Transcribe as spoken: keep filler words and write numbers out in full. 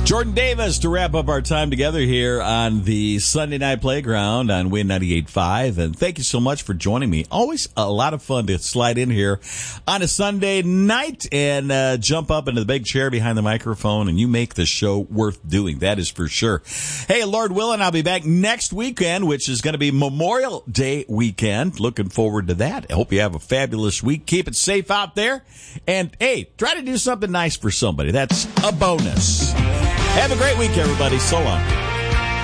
Jordan Davis to wrap up our time together here on the Sunday Night Playground on Win ninety-eight point five. And thank you so much for joining me. Always a lot of fun to slide in here on a Sunday night and uh, jump up into the big chair behind the microphone, and you make the show worth doing. That is for sure. Hey, Lord willing, I'll be back next weekend, which is going to be Memorial Day weekend. Looking forward to that. I hope you have a fabulous week. Keep it safe out there. And, hey, try to do something nice for somebody. That's a bonus. Have a great week, everybody. So long.